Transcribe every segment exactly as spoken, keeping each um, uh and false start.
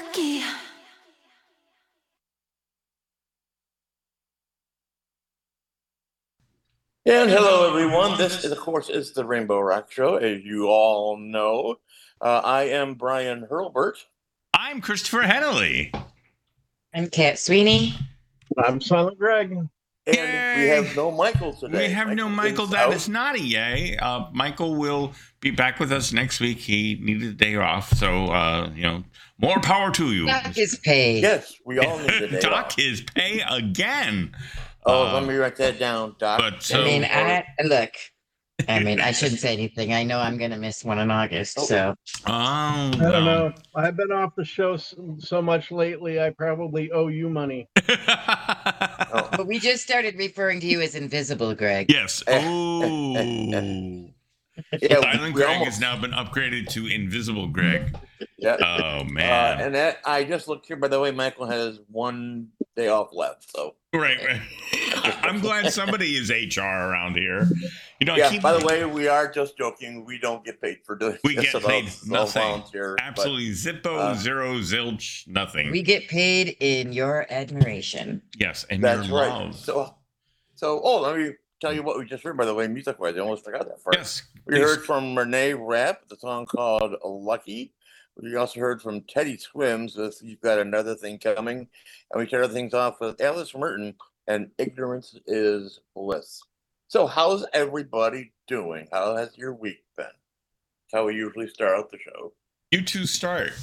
lucky. And hello, everyone. This, is, of course, is the Rainbow Rock Show, as you all know. Uh, I am Brian Hurlbert. I'm Christopher Hennelly. I'm Kat Sweeney. I'm Silent Greg. And Yay! we have no Michael today. We have Michael no Michael. is That out. is not a yay. Uh, Michael will be back with us next week. He needed a day off, so uh, you know, more power to you. Doc is paid. Yes, we all need a day Doc off. is pay again. Oh, Uh, let me write that down, Doc. but so- I mean, I look. I mean, I shouldn't say anything. I know I'm going to miss one in August, Oh. so Oh, I don't well. know. I've been off the show so, so much lately. I probably owe you money. Oh. but we just started referring to you as invisible, Greg. Yes. Oh. Yeah, Silent we Greg almost- has now been upgraded to Invisible Greg. Yeah. Oh Uh, man. and that I just looked here. By the way, Michael has one day off left. So Right, right. I'm glad somebody is H R around here. You know, I yeah. keep, By the way, we are just joking. We don't get paid for doing we this. get at all. paid It's all nothing. volunteer, but- Absolutely zippo, uh, zero, zilch, nothing. We get paid in your admiration. yes, and That's your right. love. So, so oh, let me tell you what we just heard. By the way, music wise, I almost forgot that first. Yes. We please. heard from Renee Rapp, the song called "Lucky." We also heard from Teddy Swims with "You've Got Another Thing Coming," and we started things off with Alice Merton and "Ignorance Is Bliss." So, how's everybody doing? How has your week been? How we usually start out the show. You two start.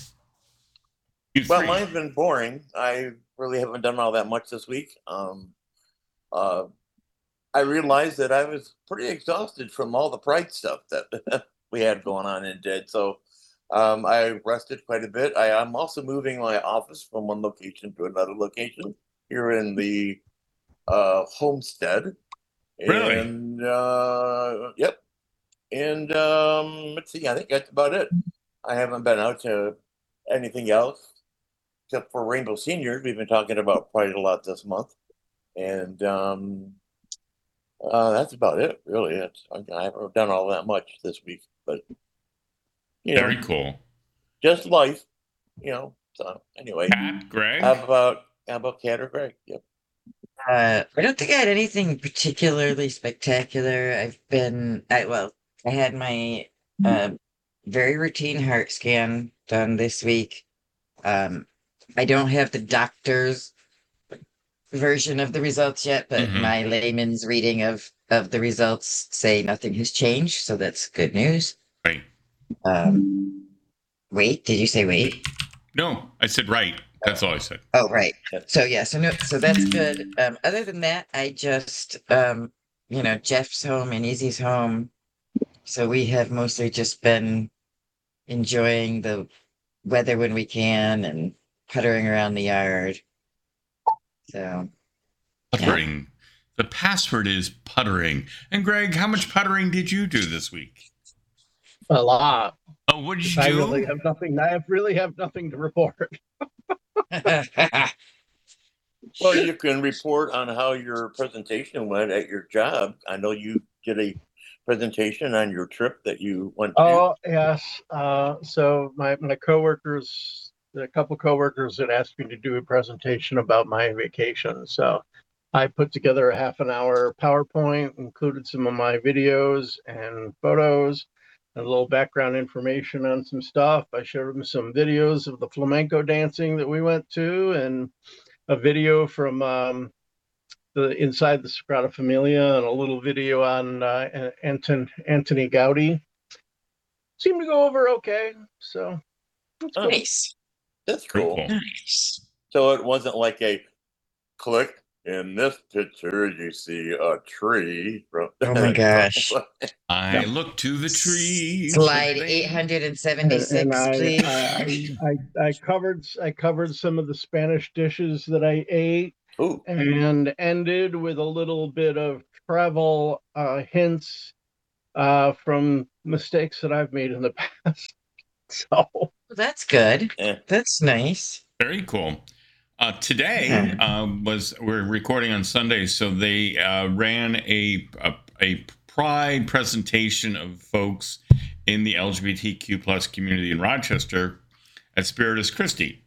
You Well, three. mine's been boring. I really haven't done all that much this week. Um, uh, I realized that I was pretty exhausted from all the Pride stuff that we had going on and did. So um, I rested quite a bit. I, I'm also moving my office from one location to another location here in the uh, homestead. Really? And uh, yep. And um, let's see. I think that's about it. I haven't been out to anything else except for Rainbow Seniors. We've been talking about Pride a lot this month, and um, uh, that's about it. Really, it's, I, I haven't done all that much this week, but you know, Very cool. just life. You know. So anyway, Pat, Greg. how about how about Kat or Greg? Yep. Uh, I don't think I had anything particularly spectacular. I've been, I well, I had my uh, very routine heart scan done this week. Um, I don't have the doctor's version of the results yet, but Mhm. my layman's reading of of the results say nothing has changed, so that's good news. Right. Um, wait, did you say wait? No, I said right. That's all I said. Oh, right. Yes. So yeah, so no, so that's good. Um, other than that, I just, um, you know, Jeff's home and Izzy's home, so we have mostly just been enjoying the weather when we can and puttering around the yard. So Puttering. The password is puttering. And Greg, how much puttering did you do this week? A lot. Oh, what did you I do? really have nothing. I have really have nothing to report. Well, you can report on how your presentation went at your job. I know you did a presentation on your trip that you went to. Oh yes. Uh, so my my coworkers, a couple coworkers had asked me to do a presentation about my vacation. So I put together a half an hour PowerPoint, included some of my videos and photos, and a little background information on some stuff. I showed them some videos of the flamenco dancing that we went to, and a video from um, the inside the Sagrada Familia, and a little video on uh, Anton, Anthony Gaudi. Seemed to go over okay. So that's Oh, good. nice, That's Very cool. cool. nice. So it wasn't like a click. In this picture, you see a tree. From, Oh my gosh. I look to the trees. Slide that they- eight hundred And, seventy-six, and I, please. I, I, I covered I covered some of the Spanish dishes that I ate, Ooh, and ended with a little bit of travel uh, hints uh, from mistakes that I've made in the past. So Well, that's good. eh. That's nice. Very cool. Uh, today Yeah. uh, was we're recording on Sunday, so they uh, ran a, a a Pride presentation of folks in the L G B T Q plus community in Rochester at Spiritus Christi.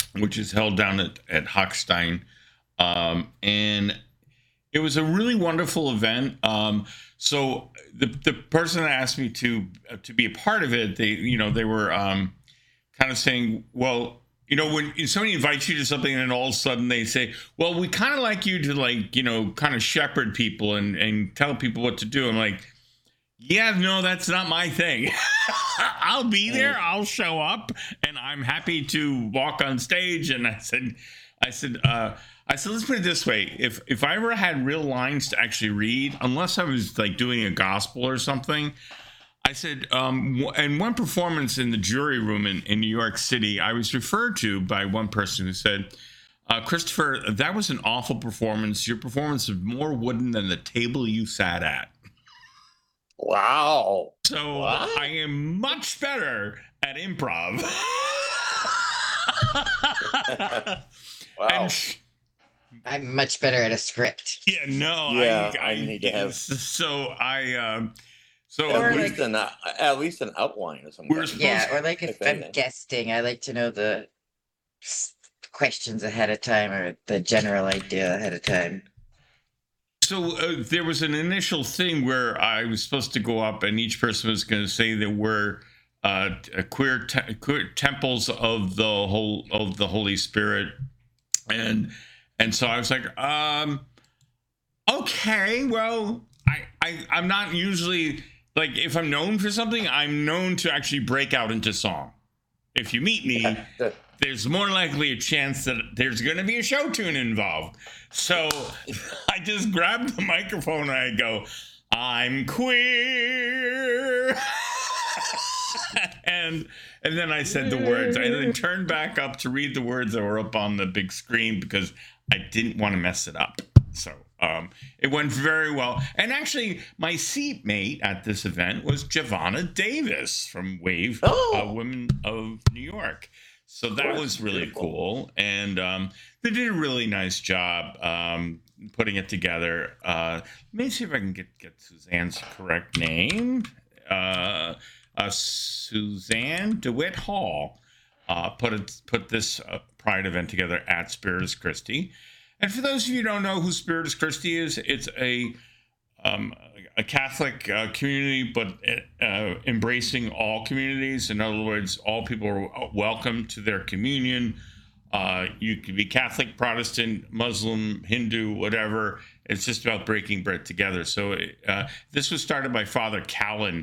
which is held down at, at Hochstein. Um, and it was a really wonderful event. Um, so the the person that asked me to uh, to be a part of it, they you know they were um, kind of saying, well, you know, when somebody invites you to something and then all of a sudden they say, well, we kind of like you to like you know kind of shepherd people and and tell people what to do. I'm like, yeah, no, that's not my thing. I'll be there. I'll show up, and I'm happy to walk on stage. And I said, I said. uh I said, let's put it this way. If if I ever had real lines to actually read, unless I was like doing a gospel or something, I said, um, in one performance in the jury room in, in New York City, I was referred to by one person who said, uh, Christopher, that was an awful performance. Your performance is more wooden than the table you sat at. Wow. So What? I am much better at improv. Wow. And sh- I'm much better at a script. Yeah, no, Yeah, I, I need to have- So I, um, so at Or we- least an uh, at least an outline or something. We're supposed- Yeah, or like if If I'm anything. guesting, I like to know the s- questions ahead of time or the general idea ahead of time. so uh, there was an initial thing where I was supposed to go up, and each person was going to say there were uh, t- queer, te- queer temples of the whole of the Holy Spirit, and and so I was like, um, okay, well, I, I I'm not usually like if I'm known for something, I'm known to actually break out into song. If you meet me, there's more likely a chance that there's going to be a show tune involved. So I just grabbed the microphone and I go, I'm queer. and and then I said the words. I then turned back up to read the words that were up on the big screen because I didn't want to mess it up. So um, it went very well. And actually, my seatmate at this event was Giovanna Davis from Wave Oh. uh, Women of New York. So that That's was really beautiful. cool. And um, they did a really nice job um, putting it together. Uh, let me see if I can get, get Suzanne's correct name. Uh, uh, Suzanne DeWitt Hall uh, put it, put this uh, Pride event together at Spiritus Christi. And for those of you who don't know who Spiritus Christi is, it's a um, a Catholic uh, community, but uh, embracing all communities. In other words, all people are welcome to their communion. Uh, you can be Catholic, Protestant, Muslim, Hindu, whatever. It's just about breaking bread together. So uh, this was started by Father Callan.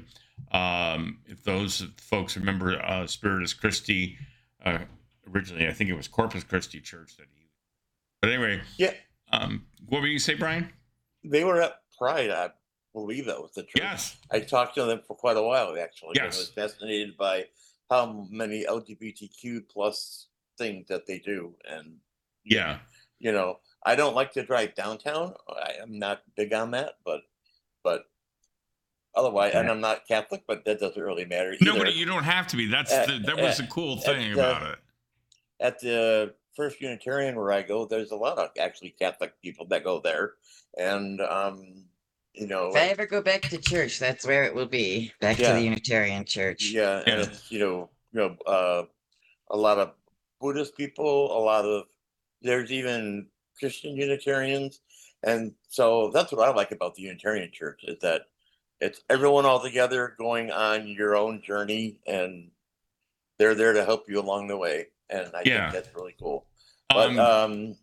Um, if those folks remember uh, Spiritus Christi, uh, originally I think it was Corpus Christi Church that he. But anyway, Yeah, um, what were you say, Brian? they were at Pride. I believe that was the truth. Yes. I talked to them for quite a while actually. and Yes. I was fascinated by how many L G B T Q plus things that they do, and Yeah. you know, I don't like to drive downtown. I am not big on that, but but otherwise, and I'm not Catholic, but that doesn't really matter either. No, but you don't have to be. That's Uh, the, that was uh, the cool uh, thing uh, about it. At the First Unitarian where I go, there's a lot of actually Catholic people that go there, and um, you know, If I ever go back to church, that's where it will be. Back to Yeah. the Unitarian Church. yeah, and Yeah. it's you know, you know, uh, a lot of Buddhist people, a lot of there's even Christian Unitarians, and so that's what I like about the Unitarian Church is that it's everyone all together going on your own journey, and they're there to help you along the way, and I Yeah. think that's really cool. But Um, um,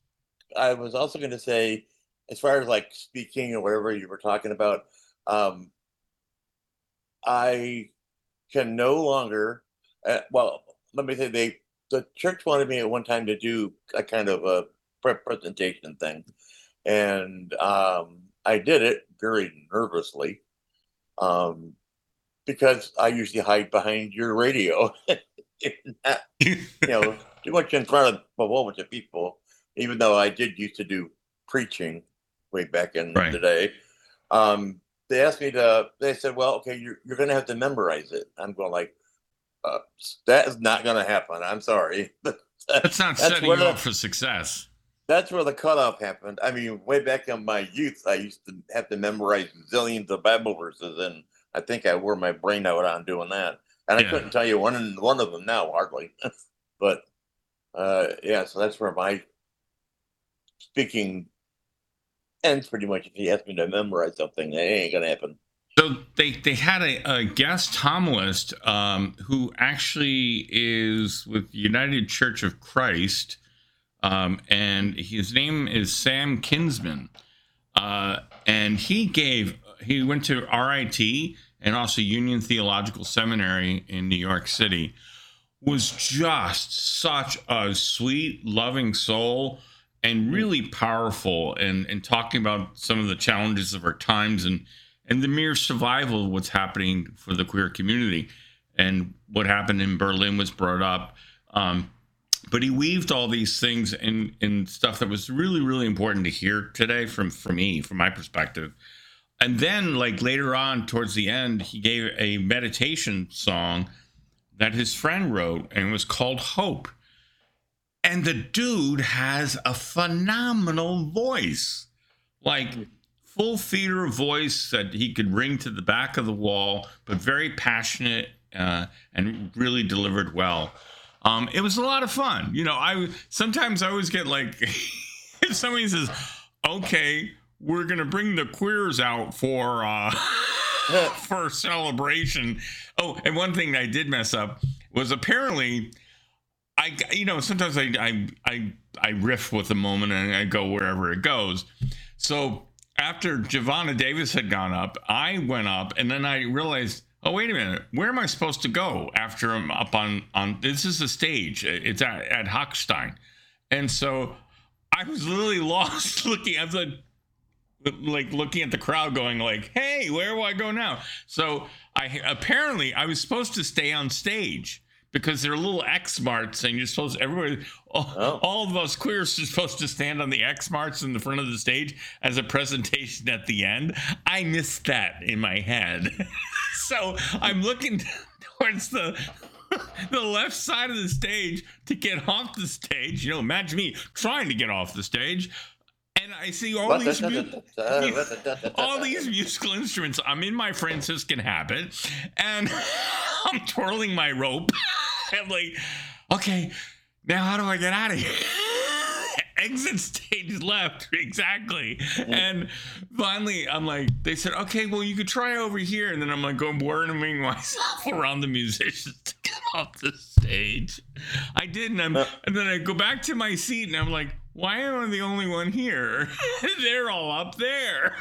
I was also going to say, as far as like speaking or whatever you were talking about, um, I can no longer. Uh, well, let me say they the church wanted me at one time to do a kind of a pre- presentation thing, and um, I did it very nervously, um, because I usually hide behind your radio, not you know, too much in front of a whole bunch of people, even though I did used to do preaching way back in Right. the day. Um, they asked me to, they said, well, okay, you're, you're going to have to memorize it. I'm going like, uh, that is not going to happen. I'm sorry. that's not that's setting where you the- up for success. That's where the cutoff happened. I mean, way back in my youth, I used to have to memorize zillions of Bible verses, and I think I wore my brain out on doing that. And I Yeah. couldn't tell you one one of them now, hardly. But uh, yeah, so that's where my speaking ends pretty much. If he asks me to memorize something, that ain't gonna happen. So they, they had a, a guest homilist um, who actually is with United Church of Christ, um, and his name is Sam Kinsman. Uh, and he gave, he went to R I T and also Union Theological Seminary in New York City, was just such a sweet, loving soul and really powerful, and, and talking about some of the challenges of our times and and the mere survival of what's happening for the queer community. And what happened in Berlin was brought up. Um, but he weaved all these things in, in stuff that was really, really important to hear today from, from me, from my perspective. And then, like, later on, towards the end, he gave a meditation song that his friend wrote, and it was called Hope. And the dude has a phenomenal voice. Like, full theater voice that he could ring to the back of the wall, but very passionate uh, and really delivered well. Um, it was a lot of fun. You know, I sometimes I always get like, if somebody says, okay, we're going to bring the queers out for uh, for celebration. Oh, and one thing that I did mess up was apparently, I, you know, sometimes I, I, I, I riff with the moment and I go wherever it goes. So after Giovanna Davis had gone up, I went up, and then I realized, oh, wait a minute, where am I supposed to go after I'm up on, on this is the stage. It's at, at Hochstein. And so I was literally lost looking at the, like looking at the crowd going like, hey, where do I go now? So I apparently I was supposed to stay on stage, because they're little X marks, and you're supposed to, everybody, all, oh. all of us queers are supposed to stand on the X marks in the front of the stage as a presentation at the end. I missed that in my head. So I'm looking towards the the left side of the stage to get off the stage. You know, imagine me trying to get off the stage. And I see all these mu- all these musical instruments. I'm in my Franciscan habit, and I'm twirling my rope. I'm like, okay, now how do I get out of here? Exit stage left, exactly. And finally, I'm like, they said, okay, well, you could try over here. And then I'm like, going worming myself around the musicians to get off the stage. I did, and, I'm, and then I go back to my seat, and I'm like, why am I the only one here? They're all up there.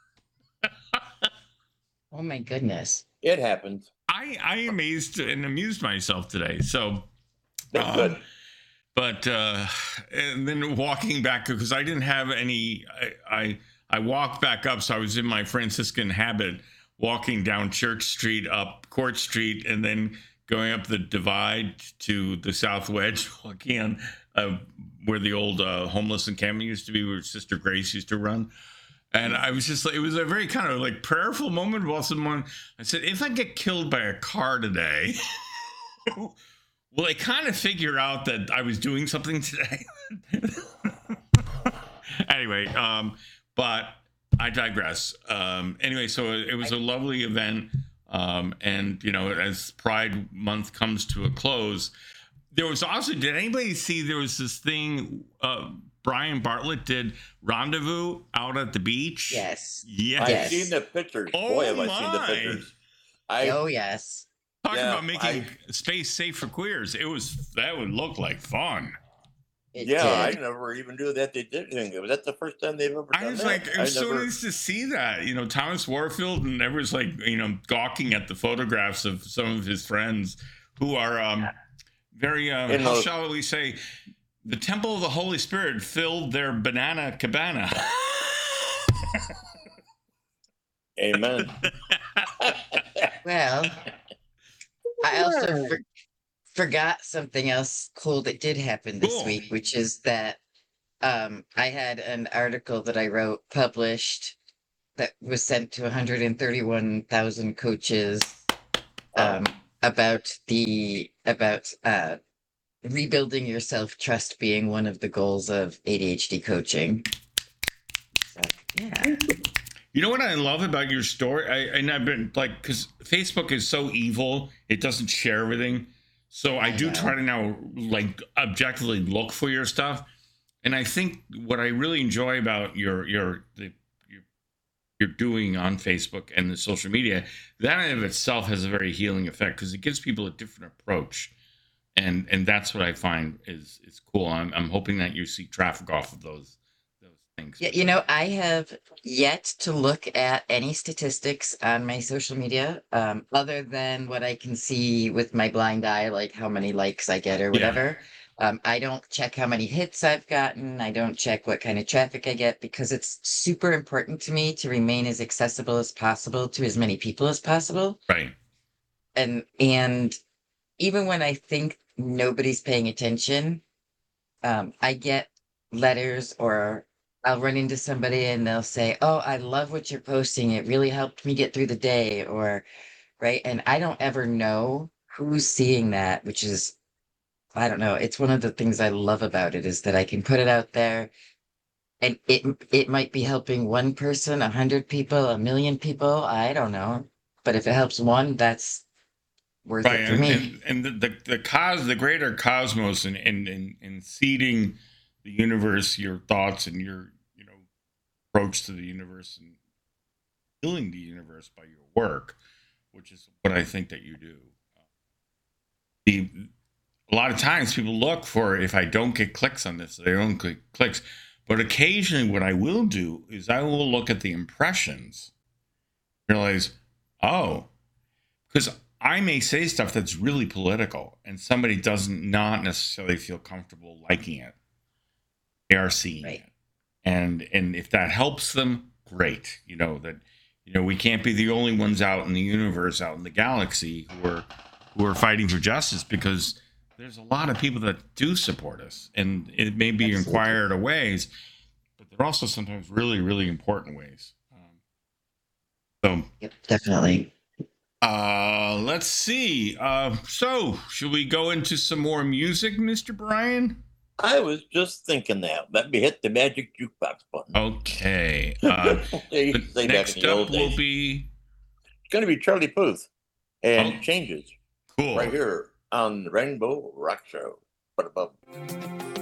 Oh my goodness. It happens. I, I amazed and amused myself today. So That's uh, good. But uh, and then walking back, because I didn't have any, I, I I walked back up, so I was in my Franciscan habit, walking down Church Street, up Court Street, and then going up the divide to the South Wedge, walking on uh, where the old uh, homeless encampment used to be, where Sister Grace used to run. And I was just like, it was a very kind of like prayerful moment while someone, I said, if I get killed by a car today, will they kind of figure out that I was doing something today? Anyway, um, but I digress. Um, anyway, so it, it was a lovely event. Um, and, you know, as Pride Month comes to a close, there was also, did anybody see there was this thing, uh, Brian Bartlett did Rendezvous out at the beach? Yes. Yes. I've Yes. seen the pictures. Oh, Boy, have I seen the my. pictures. I, Oh yes. Talking Yeah, about making I- space safe for queers. It was, that would look like fun. It yeah, I did. never even knew that they did anything. That's the first time they've ever done I was that. like, it I was so never- nice to see that. You know, Thomas Warfield, and everyone's like, you know, gawking at the photographs of some of his friends who are um, very, uh, In how those- shall we say, the temple of the Holy Spirit filled their banana cabana. Amen. Well, I also for- forgot something else cool that did happen this Cool. week, which is that um, I had an article that I wrote published that was sent to one hundred thirty-one thousand coaches um, about the about uh, rebuilding your self-trust being one of the goals of A D H D coaching. So, yeah. You know what I love about your story? I, and I've been like, because Facebook is so evil, it doesn't share everything. So I I do know. try to now like objectively look for your stuff. And I think what I really enjoy about your your the your, you're doing on Facebook and the social media, that in of itself has a very healing effect because it gives people a different approach. And and that's what I find is is cool. I'm I'm hoping that you see traffic off of those those things. Yeah, you know, I have yet to look at any statistics on my social media, um, other than what I can see with my blind eye, like how many likes I get or Yeah. whatever. Um, I don't check how many hits I've gotten. I don't check what kind of traffic I get because it's super important to me to remain as accessible as possible to as many people as possible. Right. And and even when I think nobody's paying attention, um, I get letters or I'll run into somebody and they'll say, "Oh, I love what you're posting. It really helped me get through the day," or right. And I don't ever know who's seeing that, which is, I don't know. It's one of the things I love about it is that I can put it out there and it it might be helping one person, a hundred people, a million people. I don't know. But if it helps one, that's worth Right, it for and me. and, and the the the, cos, the greater cosmos, and and and, and seeding the universe, your thoughts and your you know approach to the universe and healing the universe by your work, which is what I think that you do. The a lot of times people look for if I don't get clicks on this, they don't get clicks. But occasionally, what I will do is I will look at the impressions, realize, oh, because I may say stuff that's really political and somebody doesn't not necessarily feel comfortable liking it. They are seeing Right. it. And and if that helps them, great. You know, that you know, we can't be the only ones out in the universe, out in the galaxy who are who are fighting for justice because there's a lot of people that do support us. And it may be in Absolutely. quieter ways, but they're also sometimes really, really important ways. Um, so Yep, definitely. Uh, let's see. Uh, so should we go into some more music, Mister Brian? I was just thinking that. Let me hit the magic jukebox button. Okay. Uh, They used the to say back next in the up old will days. be It's going to be Charlie Puth and Oh. Changes cool. right here on the Rainbow Rock Show. But above.